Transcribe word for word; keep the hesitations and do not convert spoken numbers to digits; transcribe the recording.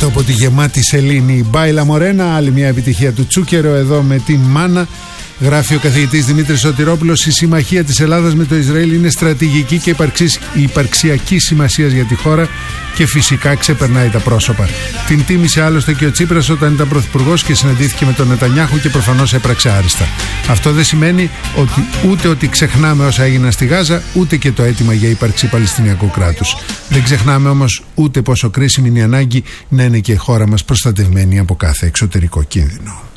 κάτω από τη γεμάτη σελήνη. Μπάιλα Μορένα, άλλη μια επιτυχία του Τσούκερο εδώ με την Μάνα. Γράφει ο καθηγητής Δημήτρης Σωτηρόπουλος: η συμμαχία της Ελλάδας με το Ισραήλ είναι στρατηγική και υπαρξιακή σημασία για τη χώρα και φυσικά ξεπερνάει τα πρόσωπα. Την τίμησε άλλωστε και ο Τσίπρας όταν ήταν πρωθυπουργός και συναντήθηκε με τον Νετανιάχου και προφανώς έπραξε άριστα. Αυτό δεν σημαίνει ότι, ούτε ότι ξεχνάμε όσα έγιναν στη Γάζα, ούτε και το αίτημα για ύπαρξη Παλαιστινιακού κράτους. Δεν ξεχνάμε όμως ούτε πόσο κρίσιμη είναι η ανάγκη να είναι και η χώρα μας προστατευμένη από κάθε εξωτερικό κίνδυνο.